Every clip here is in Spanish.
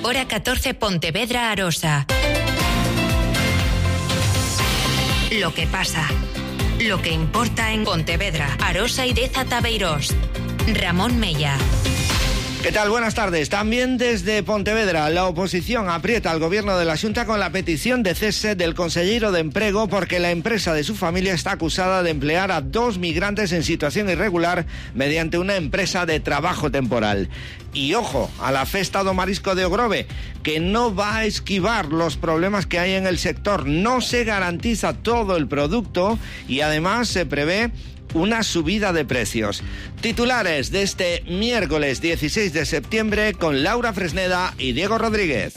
Hora 14, Pontevedra, Arosa. Lo que pasa, lo que importa en Pontevedra, Arosa y Deza Tabeirós. Ramón Mella. ¿Qué tal? Buenas tardes. También desde Pontevedra, la oposición aprieta al gobierno de la Xunta con la petición de cese del consellero de Emprego porque la empresa de su familia está acusada de emplear a 2 migrantes en situación irregular mediante una empresa de trabajo temporal. Y ojo, a la Festa do Marisco de Ogrove, que no va a esquivar los problemas que hay en el sector. No se garantiza todo el producto y además se prevé una subida de precios. Titulares de este miércoles 16 de septiembre con Laura Fresneda y Diego Rodríguez.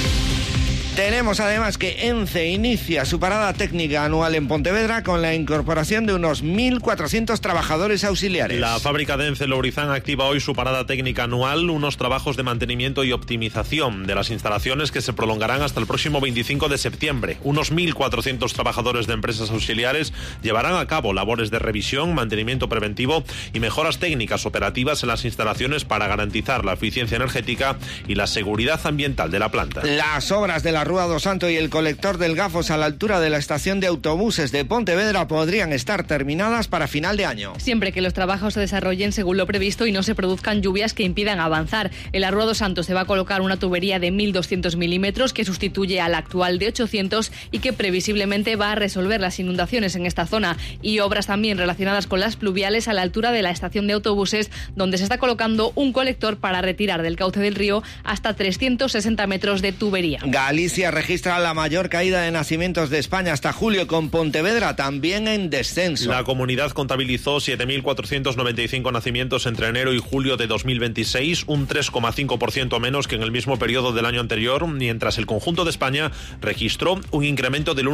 Tenemos además que ENCE inicia su parada técnica anual en Pontevedra con la incorporación de unos 1.400 trabajadores auxiliares. La fábrica de ENCE Lourizán activa hoy su parada técnica anual, unos trabajos de mantenimiento y optimización de las instalaciones que se prolongarán hasta el próximo 25 de septiembre. Unos 1.400 trabajadores de empresas auxiliares llevarán a cabo labores de revisión, mantenimiento preventivo y mejoras técnicas operativas en las instalaciones para garantizar la eficiencia energética y la seguridad ambiental de la planta. Las obras de la Rúa do Santo y el colector del Gafos a la altura de la estación de autobuses de Pontevedra podrían estar terminadas para final de año. Siempre que los trabajos se desarrollen según lo previsto y no se produzcan lluvias que impidan avanzar. En la Rúa do Santo se va a colocar una tubería de 1.200 milímetros que sustituye a la actual de 800 y que previsiblemente va a resolver las inundaciones en esta zona. Y obras también relacionadas con las pluviales a la altura de la estación de autobuses, donde se está colocando un colector para retirar del cauce del río hasta 360 metros de tubería. Galicia registra la mayor caída de nacimientos de España hasta julio, con Pontevedra también en descenso. La comunidad contabilizó 7.495 nacimientos entre enero y julio de 2026, un 3,5% menos que en el mismo periodo del año anterior, mientras el conjunto de España registró un incremento del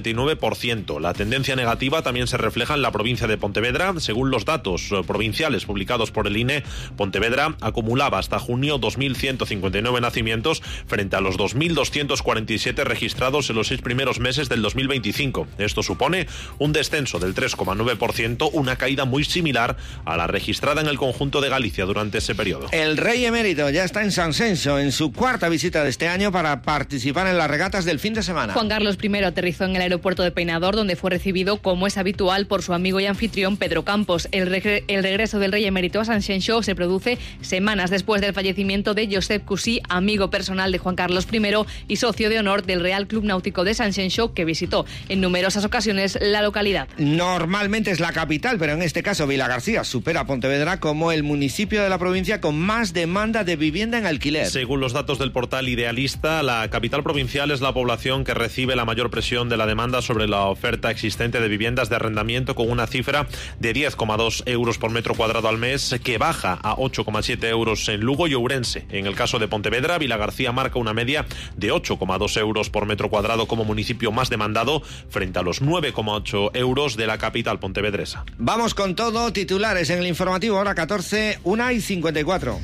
1,39%. La tendencia negativa también se refleja en la provincia de Pontevedra. Según los datos provinciales publicados por el INE, Pontevedra acumulaba hasta junio 2.159 nacimientos frente a los 2.247 registrados en los 6 primeros meses del 2025. Esto supone un descenso del 3,9%, una caída muy similar a la registrada en el conjunto de Galicia durante ese periodo. El rey emérito ya está en San Senso en su cuarta visita de este año para participar en las regatas del fin de semana. Juan Carlos I aterrizó en el aeropuerto de Peinador, donde fue recibido, como es habitual, por su amigo y anfitrión Pedro Campos. El regreso del rey emérito a San Senso se produce semanas después del fallecimiento de Josep Cusí, amigo personal de Juan Carlos I y socio de honor del Real Club Náutico de San Senso, que visitó en numerosas ocasiones la localidad. Normalmente es la capital, pero en este caso Vilagarcía supera a Pontevedra como el municipio de la provincia con más demanda de vivienda en alquiler. Según los datos del portal Idealista, la capital provincial es la población que recibe la mayor presión de la demanda sobre la oferta existente de viviendas de arrendamiento, con una cifra de 10,2 euros por metro cuadrado al mes, que baja a 8,7 euros en Lugo y Ourense. En el caso de Pontevedra, Vilagarcía marca una media de 8,2 euros por metro cuadrado como municipio más demandado, frente a los 9,8 euros de la capital pontevedresa. Vamos con todo, titulares en el informativo, hora 14, 1:54.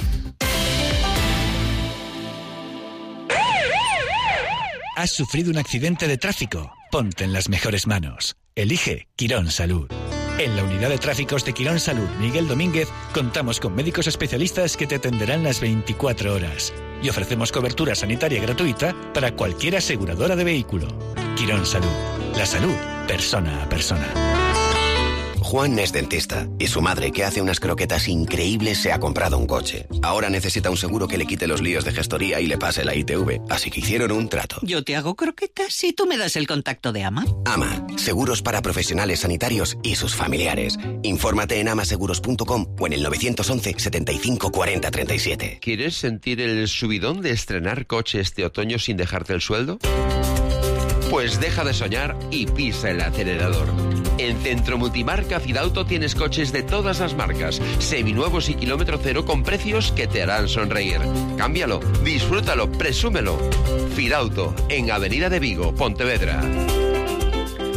¿Has sufrido un accidente de tráfico? Ponte en las mejores manos. Elige Quirón Salud. En la unidad de tráficos de Quirón Salud Miguel Domínguez contamos con médicos especialistas que te atenderán las 24 horas y ofrecemos cobertura sanitaria gratuita para cualquier aseguradora de vehículo. Quirón Salud. La salud, persona a persona. Juan es dentista y su madre, que hace unas croquetas increíbles, se ha comprado un coche. Ahora necesita un seguro que le quite los líos de gestoría y le pase la ITV, así que hicieron un trato. Yo te hago croquetas y tú me das el contacto de AMA. AMA, seguros para profesionales sanitarios y sus familiares. Infórmate en amaseguros.com o en el 911 75 40 37. ¿Quieres sentir el subidón de estrenar coche este otoño sin dejarte el sueldo? Pues deja de soñar y pisa el acelerador. En Centro Multimarca Fidauto tienes coches de todas las marcas, seminuevos y kilómetro cero con precios que te harán sonreír. Cámbialo, disfrútalo, presúmelo. Fidauto, en Avenida de Vigo, Pontevedra.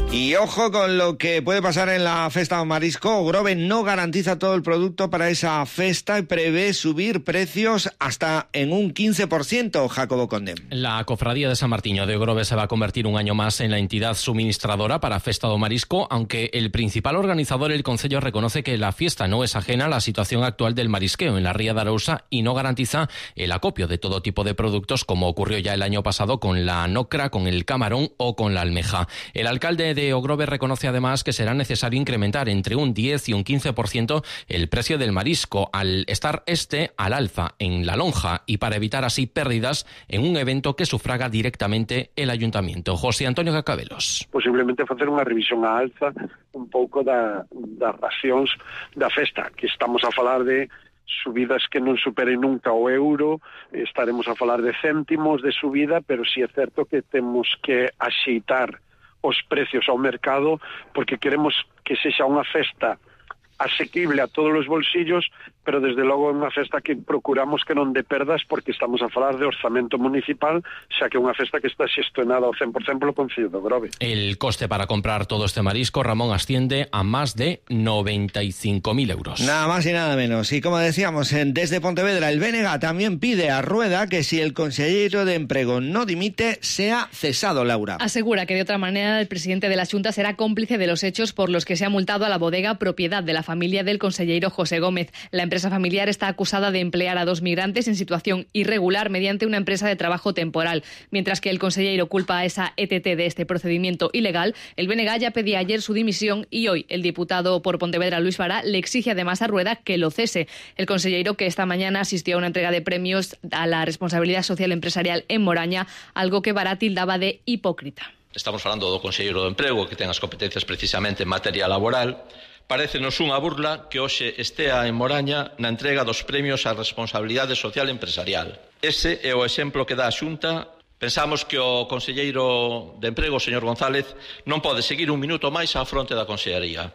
Y ojo con lo que puede pasar en la Festa do Marisco. O Grove no garantiza todo el producto para esa festa y prevé subir precios hasta en un 15%, Jacobo Conde. La Cofradía de San Martiño de Grove se va a convertir un año más en la entidad suministradora para Festa do Marisco, aunque el principal organizador, el Concello, reconoce que la fiesta no es ajena a la situación actual del marisqueo en la Ría de Arousa y no garantiza el acopio de todo tipo de productos, como ocurrió ya el año pasado con la nocra, con el camarón o con la almeja. El alcalde de Ogrove reconoce además que será necesario incrementar entre un 10 y un 15% el precio del marisco, al estar al alza en la lonja, y para evitar así pérdidas en un evento que sufraga directamente el Ayuntamiento. José Antonio Cacabelos. Posiblemente facer unha revisión á alza un pouco das racións da festa, que estamos a falar de subidas que non superen nunca o euro, estaremos a falar de céntimos de subida, pero si é certo que temos que axeitar os precios ao mercado, porque queremos que sexa unha festa asequible a todos os bolsillos, pero desde logo é unha festa que procuramos que non dé perdas, porque estamos a falar de orzamento municipal, xa que é unha festa que está xestionada ao 100% polo Concello do Grove. El coste para comprar todo este marisco, Ramón, asciende a más de 95.000 euros. Nada más y nada menos. Y como decíamos, desde Pontevedra, el BNG también pide a Rueda que si el consellero de Emprego no dimite, sea cesado, Laura. Asegura que de otra manera el presidente de la Xunta será cómplice de los hechos por los que se ha multado a la bodega propiedad de la familia del consellero José Gómez. La empresa familiar está acusada de emplear a 2 migrantes en situación irregular mediante una empresa de trabajo temporal. Mientras que el consellero culpa a esa ETT de este procedimiento ilegal, el BNG ya pedía ayer su dimisión y hoy el diputado por Pontevedra, Luis Vara, le exige además a Rueda que lo cese. El consellero, que esta mañana asistió a una entrega de premios a la responsabilidad social empresarial en Moraña, algo que Vara tildaba de hipócrita. Estamos falando do conselleiro do Emprego, que ten as competencias precisamente en materia laboral. Parécenos unha burla que hoxe estea en Moraña na entrega dos premios á responsabilidade social empresarial. Ese é o exemplo que dá a Xunta. Pensamos que o conselleiro de Emprego, o señor González, non pode seguir un minuto máis á fronte da consellería.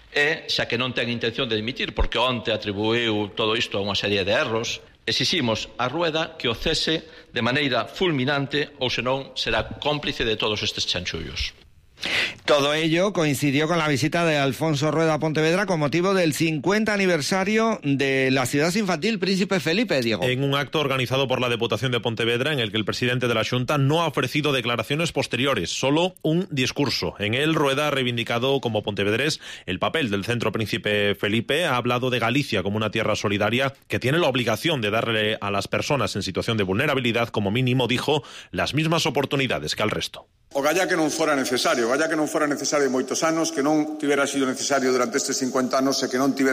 E, xa que non ten intención de dimitir, porque onte atribuiu todo isto a unha serie de erros, exiximos a Rueda que o cese de maneira fulminante, ou senón será cómplice de todos estes chanchullos. Todo ello coincidió con la visita de Alfonso Rueda a Pontevedra con motivo del 50 aniversario de la ciudad infantil Príncipe Felipe, Diego. En un acto organizado por la Deputación de Pontevedra, en el que el presidente de la Xunta no ha ofrecido declaraciones posteriores, solo un discurso. En él, Rueda ha reivindicado como pontevedrés el papel del Centro Príncipe Felipe, ha hablado de Galicia como una tierra solidaria que tiene la obligación de darle a las personas en situación de vulnerabilidad, como mínimo, dijo, las mismas oportunidades que al resto. O galla que non fora necesario moitos anos, que non tivera sido necesario durante estes 50 anos e que non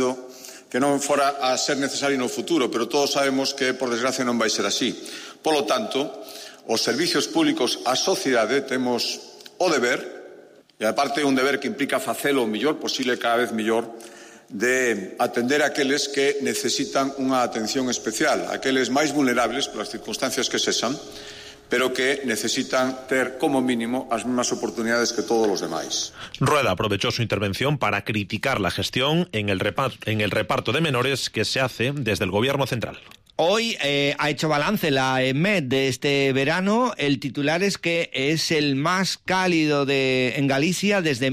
fora a ser necesario no futuro, pero todos sabemos que, por desgracia, non vai ser así. Polo tanto, os servicios públicos, a sociedade, temos o deber, e aparte un deber que implica facelo o mellor posible, cada vez mellor, de atender a aqueles que necesitan unha atención especial, aqueles máis vulnerables polas circunstancias que sexan, pero que necesitan ter como mínimo as mesmas oportunidades que todos los demás. Rueda aprovechó su intervención para criticar la gestión en el reparto de menores que se hace desde el Gobierno central. Hoy ha hecho balance la EMET de este verano. El titular es que es el más cálido en Galicia desde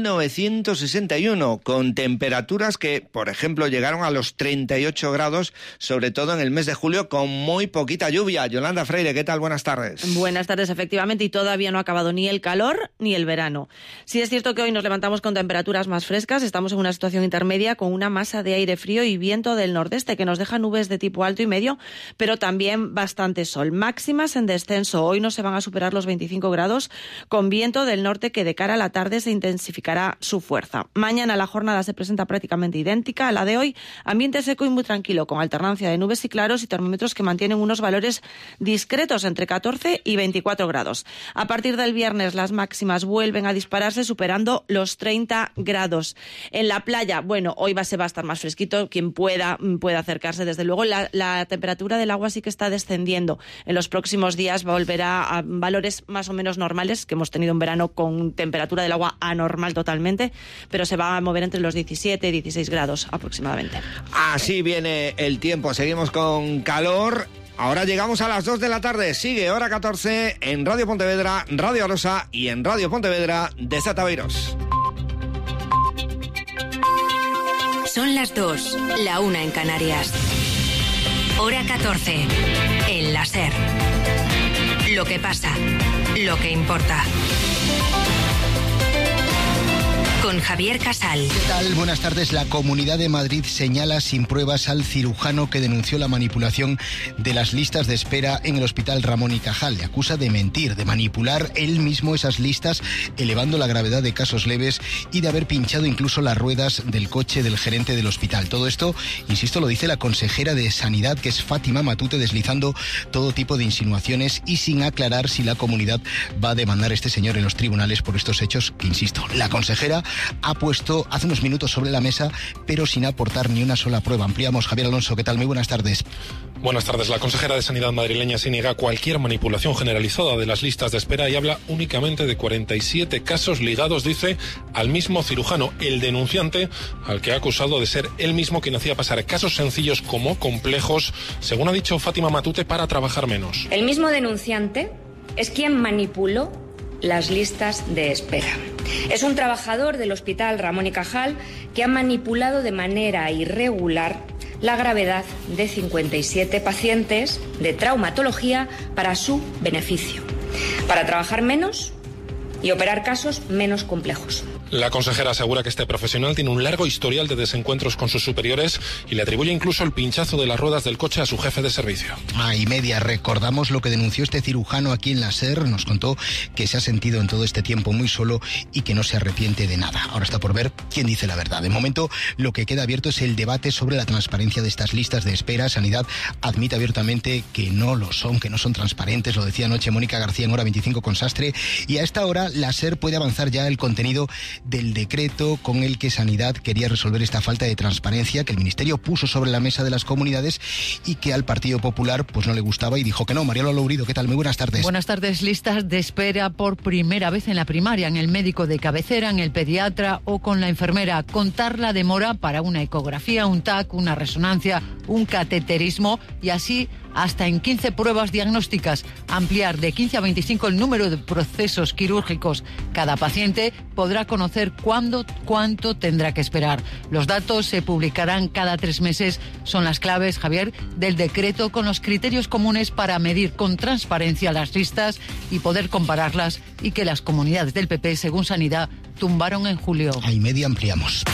1961, con temperaturas que, por ejemplo, llegaron a los 38 grados, sobre todo en el mes de julio, con muy poquita lluvia. Yolanda Freire, ¿qué tal? Buenas tardes. Buenas tardes, efectivamente, y todavía no ha acabado ni el calor ni el verano. Sí es cierto que hoy nos levantamos con temperaturas más frescas, estamos en una situación intermedia con una masa de aire frío y viento del nordeste que nos deja nubes de tipo alto y medio, pero también bastante sol. Máximas en descenso. Hoy no se van a superar los 25 grados, con viento del norte que de cara a la tarde se intensificará su fuerza. Mañana la jornada se presenta prácticamente idéntica a la de hoy. Ambiente seco y muy tranquilo, con alternancia de nubes y claros y termómetros que mantienen unos valores discretos entre 14 y 24 grados. A partir del viernes las máximas vuelven a dispararse, superando los 30 grados. En la playa, bueno, hoy se va a estar más fresquito. Quien pueda acercarse, desde luego. La temperatura del agua sí que está descendiendo. En los próximos días volverá a valores más o menos normales, que hemos tenido un verano con temperatura del agua anormal totalmente, pero se va a mover entre los 17 y 16 grados aproximadamente. Así viene el tiempo. Seguimos con calor Ahora llegamos a las 2 de la tarde. Sigue hora 14 en Radio Pontevedra, Radio Arosa y en Radio Pontevedra desde Ataviros. Son las 2, la 1 en Canarias. Hora 14 en la SER. Lo que pasa, lo que importa. Con Javier Casal. ¿Qué tal? Buenas tardes. La Comunidad de Madrid señala sin pruebas al cirujano que denunció la manipulación de las listas de espera en el Hospital Ramón y Cajal. Le acusa de mentir, de manipular él mismo esas listas, elevando la gravedad de casos leves y de haber pinchado incluso las ruedas del coche del gerente del hospital. Todo esto, insisto, lo dice la consejera de Sanidad, que es Fátima Matute, deslizando todo tipo de insinuaciones y sin aclarar si la comunidad va a demandar a este señor en los tribunales por estos hechos que, insisto, la consejera ha puesto hace unos minutos sobre la mesa, pero sin aportar ni una sola prueba. Ampliamos. Javier Alonso, ¿qué tal? Muy buenas tardes. Buenas tardes. La consejera de Sanidad madrileña se niega cualquier manipulación generalizada de las listas de espera y habla únicamente de 47 casos ligados, dice, al mismo cirujano, el denunciante, al que ha acusado de ser él mismo quien hacía pasar casos sencillos como complejos, según ha dicho Fátima Matute, para trabajar menos. El mismo denunciante es quien manipuló las listas de espera. Es un trabajador del Hospital Ramón y Cajal que ha manipulado de manera irregular la gravedad de 57 pacientes de traumatología para su beneficio, para trabajar menos y operar casos menos complejos. La consejera asegura que este profesional tiene un largo historial de desencuentros con sus superiores y le atribuye incluso el pinchazo de las ruedas del coche a su jefe de servicio. Y media, recordamos lo que denunció este cirujano aquí en la SER. Nos contó que se ha sentido en todo este tiempo muy solo y que no se arrepiente de nada. Ahora está por ver quién dice la verdad. De momento, lo que queda abierto es el debate sobre la transparencia de estas listas de espera. Sanidad admite abiertamente que no lo son, que no son transparentes. Lo decía anoche Mónica García en Hora 25 con Sastre. Y a esta hora, la SER puede avanzar ya el contenido del decreto con el que Sanidad quería resolver esta falta de transparencia que el Ministerio puso sobre la mesa de las comunidades y que al Partido Popular pues no le gustaba y dijo que no. María Lourido, ¿qué tal? Muy buenas tardes. Buenas tardes. Listas de espera por primera vez en la primaria, en el médico de cabecera, en el pediatra o con la enfermera. Contar la demora para una ecografía, un TAC, una resonancia, un cateterismo y así hasta en 15 pruebas diagnósticas. Ampliar de 15 a 25 el número de procesos quirúrgicos. Cada paciente podrá conocer cuánto tendrá que esperar. Los datos se publicarán cada 3 meses. Son las claves, Javier, del decreto con los criterios comunes para medir con transparencia las listas y poder compararlas y que las comunidades del PP, según Sanidad, tumbaron en julio. A y media ampliamos.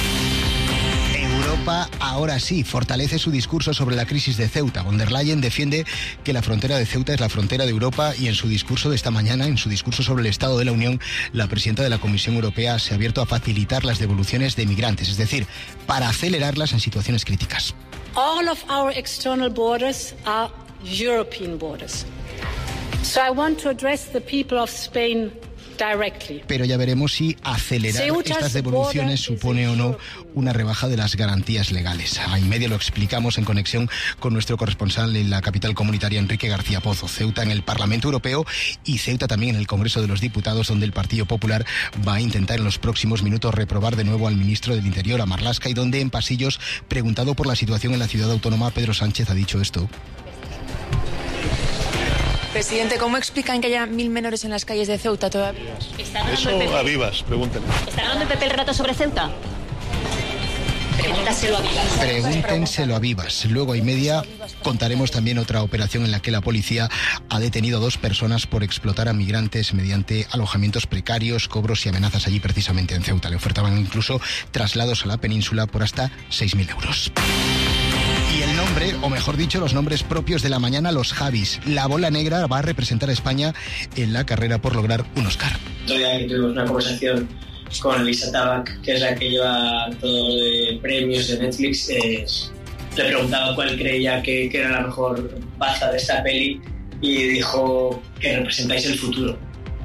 Europa ahora sí fortalece su discurso sobre la crisis de Ceuta. Von der Leyen defiende que la frontera de Ceuta es la frontera de Europa y en su discurso de esta mañana, en su discurso sobre el Estado de la Unión, la presidenta de la Comisión Europea se ha abierto a facilitar las devoluciones de migrantes, es decir, para acelerarlas en situaciones críticas. All of our external borders are European borders. So I want to address the people of Spain directly. Pero ya veremos si acelerar estas devoluciones supone o no una rebaja de las garantías legales. A y media lo explicamos en conexión con nuestro corresponsal en la capital comunitaria, Enrique García Pozo. Ceuta en el Parlamento Europeo y Ceuta también en el Congreso de los Diputados, donde el Partido Popular va a intentar en los próximos minutos reprobar de nuevo al ministro del Interior, a Marlaska, y donde en pasillos, preguntado por la situación en la ciudad autónoma, Pedro Sánchez ha dicho esto. Presidente, ¿cómo explican que haya 1000 menores en las calles de Ceuta todavía? Eso a Vivas, pregúntenle. ¿Está hablando el PP el rato sobre Ceuta? Pregúntaselo a Vivas. Pregúntenselo a Vivas. Luego y media contaremos también otra operación en la que la policía ha detenido a 2 personas por explotar a migrantes mediante alojamientos precarios, cobros y amenazas allí precisamente en Ceuta. Le ofertaban incluso traslados a la península por hasta 6.000 euros. Y el nombre, o mejor dicho, los nombres propios de la mañana, los Javis. La bola negra va a representar a España en la carrera por lograr un Oscar. Todavía tuvimos una conversación con Lisa Tabac, que es la que lleva todo de premios de Netflix. Le preguntaba cuál creía que era la mejor baza de esta peli y dijo que representáis el futuro.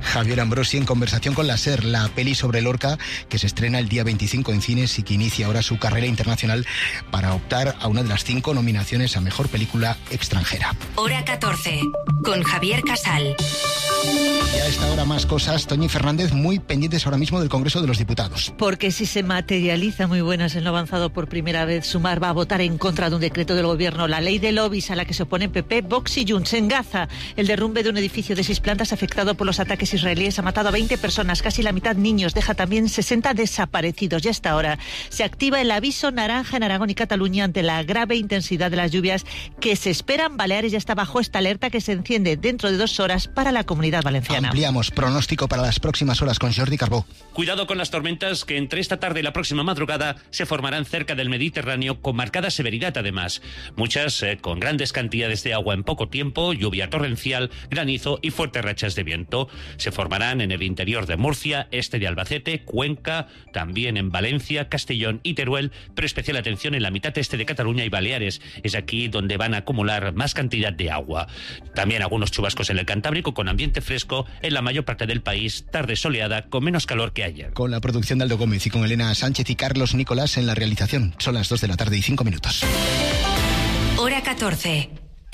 Javier Ambrosi en conversación con la SER, la peli sobre Lorca que se estrena el día 25 en cines y que inicia ahora su carrera internacional para optar a una de las 5 nominaciones a Mejor Película Extranjera. Hora 14, con Javier Casal. Y a esta hora más cosas, Toñi Fernández, muy pendientes ahora mismo del Congreso de los Diputados. Porque si se materializa, muy buenas, en lo avanzado por primera vez, Sumar va a votar en contra de un decreto del Gobierno, la ley de lobbies a la que se oponen PP, Vox y Junts. En Gaza, el derrumbe de un edificio de 6 plantas afectado por los ataques israelíes ha matado a 20 personas, casi la mitad niños, deja también 60 desaparecidos. Y hasta ahora se activa el aviso naranja en Aragón y Cataluña ante la grave intensidad de las lluvias que se esperan. Baleares ya está bajo esta alerta que se enciende dentro de 2 horas para la Comunidad Valenciana. Ampliamos pronóstico para las próximas horas con Jordi Carbó. Cuidado con las tormentas que entre esta tarde y la próxima madrugada se formarán cerca del Mediterráneo con marcada severidad además. Muchas con grandes cantidades de agua en poco tiempo, lluvia torrencial, granizo y fuertes rachas de viento. Se formarán en el interior de Murcia, este de Albacete, Cuenca, también en Valencia, Castellón y Teruel, pero especial atención en la mitad este de Cataluña y Baleares. Es aquí donde van a acumular más cantidad de agua. También algunos chubascos en el Cantábrico con ambiente fresco en la mayor parte del país, tarde soleada con menos calor que ayer. Con la producción de Aldo Gómez y con Elena Sánchez y Carlos Nicolás en la realización. Son las 2 de la tarde y 5 minutos. Hora 14.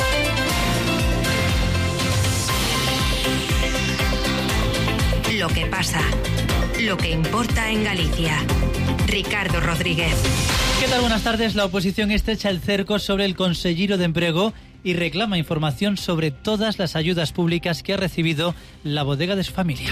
Lo que pasa, lo que importa en Galicia. Ricardo Rodríguez. ¿Qué tal? Buenas tardes. La oposición estrecha el cerco sobre el Conselleiro de Emprego y reclama información sobre todas las ayudas públicas que ha recibido la bodega de su familia.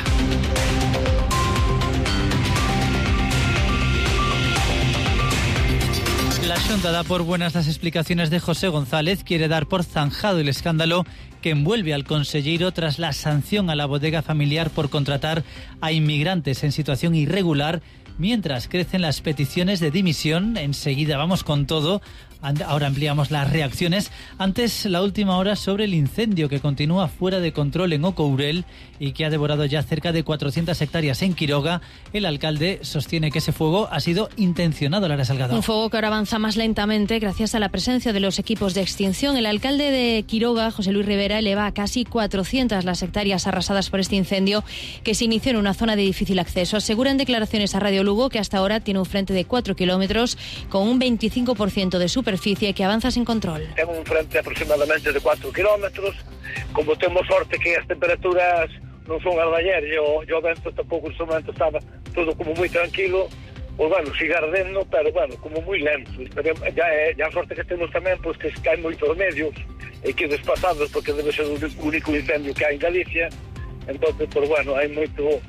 La Xunta da por buenas las explicaciones de José González, quiere dar por zanjado el escándalo que envuelve al conselleiro tras la sanción a la bodega familiar por contratar a inmigrantes en situación irregular, mientras crecen las peticiones de dimisión. Enseguida vamos con todo. Ahora ampliamos las reacciones. Antes, la última hora sobre el incendio que continúa fuera de control en Ocourel y que ha devorado ya cerca de 400 hectáreas en Quiroga. El alcalde sostiene que ese fuego ha sido intencionado, Lara Salgado. Un fuego que ahora avanza más lentamente gracias a la presencia de los equipos de extinción. El alcalde de Quiroga, José Luis Rivera, eleva a casi 400 las hectáreas arrasadas por este incendio que se inició en una zona de difícil acceso. Asegura en declaraciones a Radio Lugo que hasta ahora tiene un frente de 4 kilómetros con un 25% de superficie que avanza sin control. Tengo un frente aproximadamente de 4 kilómetros. Como temos sorte que as temperaturas non son as de ayer, e o vento tampouco en ese momento estaba todo como moi tranquilo, pues bueno, sigue ardendo, pero bueno, como moi lento. Pero ya a sorte que temos tamén, pues que hai moitos medios e que despasados, porque debe ser o único incendio que hai en Galicia. Entonces, pues bueno, hai moitos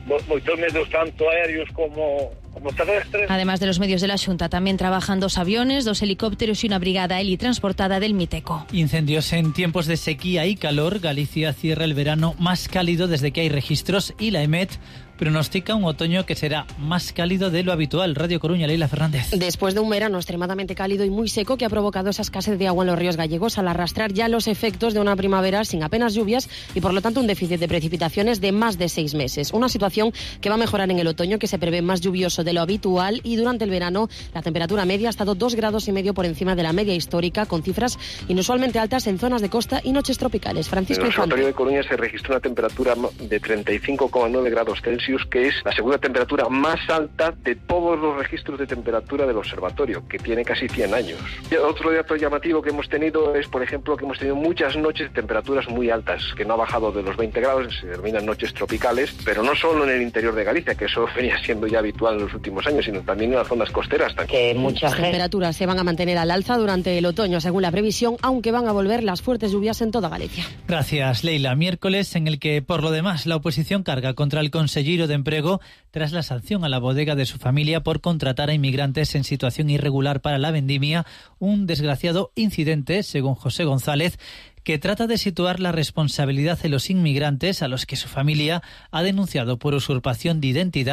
medios tanto aéreos como terrestres. Además de los medios de la Xunta, también trabajan 2 aviones, 2 helicópteros y una brigada helitransportada del Miteco. Incendios en tiempos de sequía y calor. Galicia cierra el verano más cálido desde que hay registros y la EMET pronostica un otoño que será más cálido de lo habitual. Radio Coruña, Leila Fernández. Después de un verano extremadamente cálido y muy seco que ha provocado esa escasez de agua en los ríos gallegos al arrastrar ya los efectos de una primavera sin apenas lluvias y por lo tanto un déficit de precipitaciones de más de 6 meses. Una situación que va a mejorar en el otoño, que se prevé más lluvioso de lo habitual, y durante el verano la temperatura media ha estado 2,5 grados por encima de la media histórica, con cifras inusualmente altas en zonas de costa y noches tropicales. Francisco En el Observatorio de Coruña se registró una temperatura de 35,9 grados Celsius, que es la segunda temperatura más alta de todos los registros de temperatura del observatorio, que tiene casi 100 años. Y otro dato llamativo que hemos tenido es, por ejemplo, que hemos tenido muchas noches de temperaturas muy altas, que no ha bajado de los 20 grados, se denominan noches tropicales, pero no solo en el interior de Galicia, que eso venía siendo ya habitual en los últimos años, sino también en las zonas costeras. Que muchas temperaturas se van a mantener al alza durante el otoño, según la previsión, aunque van a volver las fuertes lluvias en toda Galicia. Gracias, Leila. Miércoles en el que, por lo demás, la oposición carga contra el conselleiro de Emprego tras la sanción a la bodega de su familia por contratar a inmigrantes en situación irregular para la vendimia, un desgraciado incidente, según José González, que trata de situar la responsabilidad de los inmigrantes a los que su familia ha denunciado por usurpación de identidad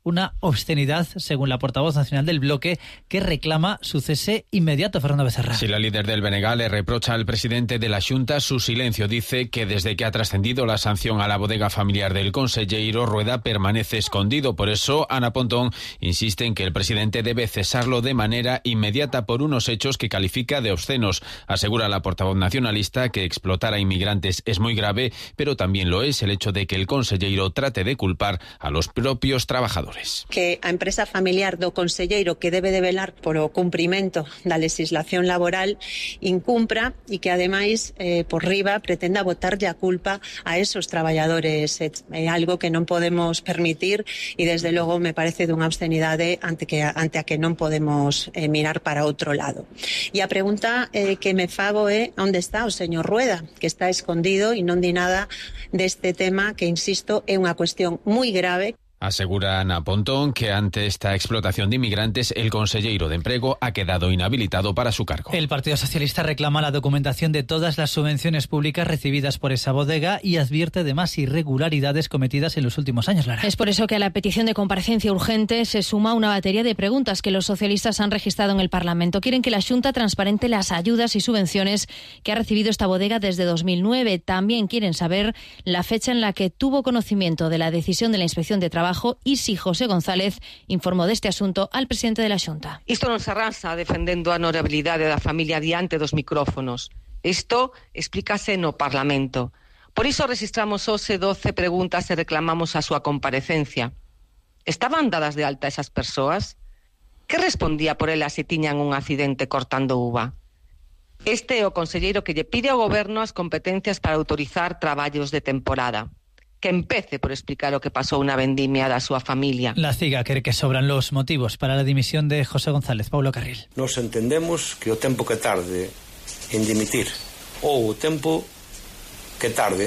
una obscenidad, según la portavoz nacional del bloque, que reclama su cese inmediato. Fernando Becerra. Si la líder del BNG le reprocha al presidente de la Xunta su silencio, dice que desde que ha trascendido la sanción a la bodega familiar del conselleiro, Rueda permanece escondido. Por eso, Ana Pontón insiste en que el presidente debe cesarlo de manera inmediata por unos hechos que califica de obscenos. Asegura la portavoz nacionalista que explotar a inmigrantes es muy grave, pero también lo es el hecho de que el conselleiro trate de culpar a los propios trabajadores. Que a empresa familiar do conselleiro, que debe de velar polo cumprimento da legislación laboral, incumpra e que ademais por riba pretenda botarlle a culpa a esos traballadores. É algo que non podemos permitir e desde logo me parece dunha obscenidade ante a que non podemos mirar para outro lado. E a pregunta que me fago é onde está o señor Rueda, que está escondido e non di nada deste tema que, insisto, é unha cuestión moi grave. Asegura Ana Pontón que ante esta explotación de inmigrantes, el conselleiro de Empleo ha quedado inhabilitado para su cargo. El Partido Socialista reclama la documentación de todas las subvenciones públicas recibidas por esa bodega y advierte de más irregularidades cometidas en los últimos años, Lara. Es por eso que a la petición de comparecencia urgente se suma una batería de preguntas que los socialistas han registrado en el Parlamento. Quieren que la Xunta transparente las ayudas y subvenciones que ha recibido esta bodega desde 2009. También quieren saber la fecha en la que tuvo conocimiento de la decisión de la Inspección de Trabajo y si José González informó de este asunto al presidente de la Xunta. Isto non se arrasa defendendo a honorabilidade da familia diante dos micrófonos. Isto explícase no Parlamento. Por iso registramos hoxe 12 preguntas e reclamamos a súa comparecencia. Estaban dadas de alta esas persoas? Que respondía por elas se tiñan un accidente cortando uva? Este é o conselleiro que lle pide ao goberno as competencias para autorizar traballos de temporada. Que empece por explicar o que pasou na vendimia da súa familia. La CIGA cree que sobran los motivos para la dimisión de José González. Paulo Carril. Nos entendemos que o tempo que tarde en dimitir ou o tempo que tarde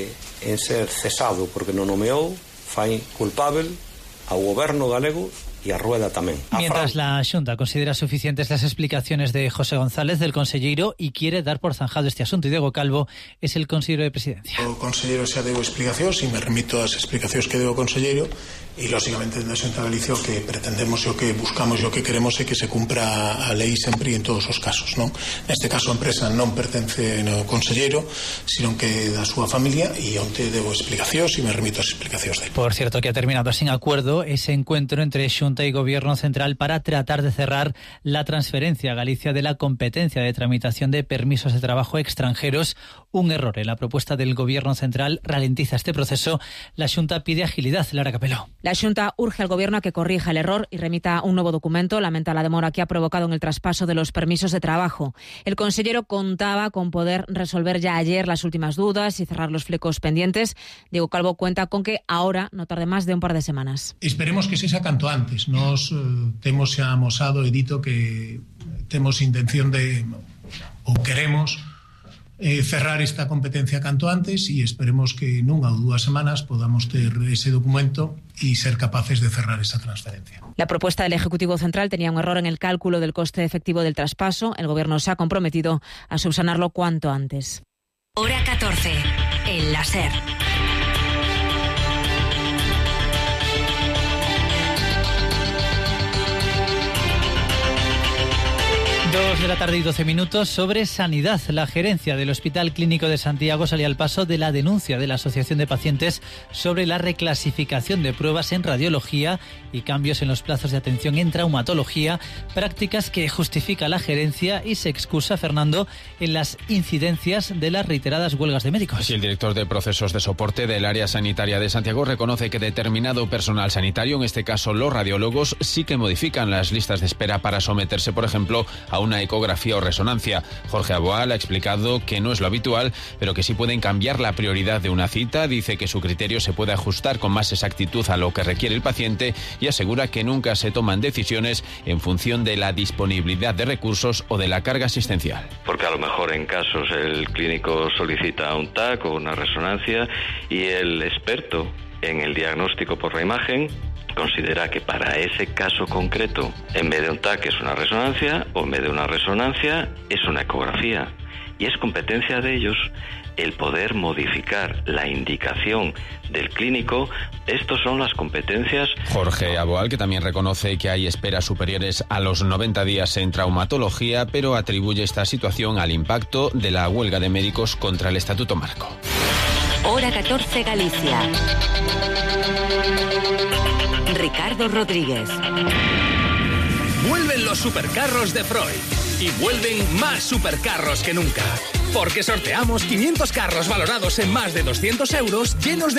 en ser cesado porque non nomeou fai culpável ao goberno galego y a Rueda tamén. Mientras la Xunta considera suficientes las explicaciones de José González, del conselleiro, y quiere dar por zanjado este asunto. Y Diego Calvo es el consejero de Presidencia. O conselleiro xa deu explicacións e me remito ás explicacións que deu o conselleiro e, lógicamente, na Xunta de Galicia o que pretendemos e o que buscamos e o que queremos é que se cumpra a lei sempre en todos os casos, non? Neste caso a empresa non pertence ao conselleiro, sino que da súa familia, e onte deu explicacións e me remito ás explicacións dele. Por cierto, que ha terminado sin acuerdo ese encuentro entre Xunta y Gobierno Central para tratar de cerrar la transferencia a Galicia de la competencia de tramitación de permisos de trabajo extranjeros. Un error en la propuesta del Gobierno Central ralentiza este proceso. La Xunta pide agilidad. Lara Capeló. La Xunta urge al Gobierno a que corrija el error y remita un nuevo documento. Lamenta la demora que ha provocado en el traspaso de los permisos de trabajo. El consellero contaba con poder resolver ya ayer las últimas dudas y cerrar los flecos pendientes. Diego Calvo cuenta con que ahora no tarde más de un par de semanas. Esperemos que sexa canto antes. Nos temos xa amosado e dito que temos intención de, ou queremos, cerrar esta competencia canto antes e esperemos que nunha ou 2 semanas podamos ter ese documento y ser capaces de cerrar esa transferencia. La propuesta del Ejecutivo Central tenía un error en el cálculo del coste efectivo del traspaso. El Gobierno se ha comprometido a subsanarlo cuanto antes. Hora 14, en la SER. 2 de la tarde y 12 minutos. Sobre sanidad, la gerencia del Hospital Clínico de Santiago salía al paso de la denuncia de la Asociación de Pacientes sobre la reclasificación de pruebas en radiología y cambios en los plazos de atención en traumatología, prácticas que justifica la gerencia y se excusa, Fernando, en las incidencias de las reiteradas huelgas de médicos. Sí, el director de procesos de soporte del área sanitaria de Santiago reconoce que determinado personal sanitario, en este caso los radiólogos, sí que modifican las listas de espera para someterse, por ejemplo, a una ecografía o resonancia. Jorge Aboal ha explicado que no es lo habitual, pero que sí pueden cambiar la prioridad de una cita. Dice que su criterio se puede ajustar con más exactitud a lo que requiere el paciente y asegura que nunca se toman decisiones en función de la disponibilidad de recursos o de la carga asistencial. Porque a lo mejor en casos el clínico solicita un TAC o una resonancia y el experto en el diagnóstico por la imagen considera que para ese caso concreto, en vez de un TAC es una resonancia o en vez de una resonancia es una ecografía. y es competencia de ellos el poder modificar la indicación del clínico. Estos son las competencias. Jorge Aboal, que también reconoce que hay esperas superiores a los 90 días en traumatología, pero atribuye esta situación al impacto de la huelga de médicos contra el Estatuto Marco. Hora 14 Galicia. Ricardo Rodríguez. Vuelven los supercarros de Freud y vuelven más supercarros que nunca, porque sorteamos 500 carros valorados en más de 200 euros llenos de